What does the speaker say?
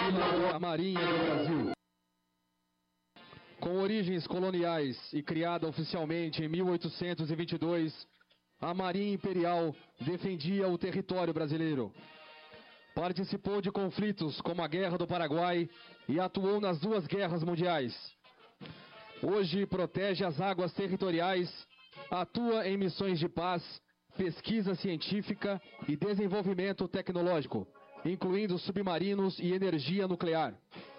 a Marinha do Brasil. Com origens coloniais e criada oficialmente em 1822, a Marinha Imperial defendia o território brasileiro. Participou de conflitos como a Guerra do Paraguai e atuou nas duas guerras mundiais. Hoje protege as águas territoriais, atua em missões de paz, pesquisa científica e desenvolvimento tecnológico, incluindo submarinos e energia nuclear.